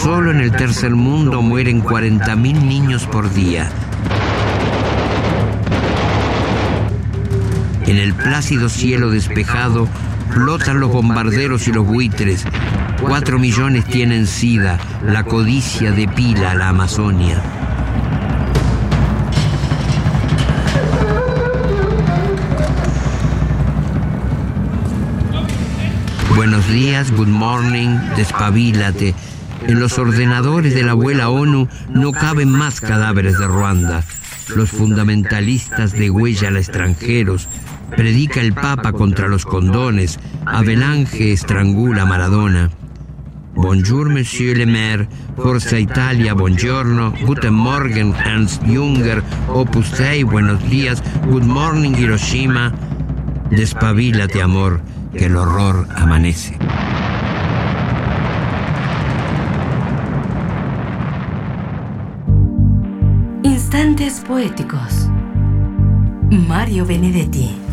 Solo en el tercer mundo mueren 40.000 niños por día. En el plácido cielo despejado flotan los bombarderos y los buitres. 4 millones tienen sida, la codicia depila la Amazonia. Buenos días, good morning, despabilate. En los ordenadores de la abuela ONU no caben más cadáveres de Ruanda. Los fundamentalistas degüellan a extranjeros. Predica el Papa contra los condones. Abelange estrangula a Maradona. Bonjour, Monsieur le Maire. Forza Italia, buongiorno. Guten Morgen, Hans Junger. Opus Dei, buenos días. Good morning, Hiroshima. Despabilate, amor, que el horror amanece. Instantes poéticos. Mario Benedetti.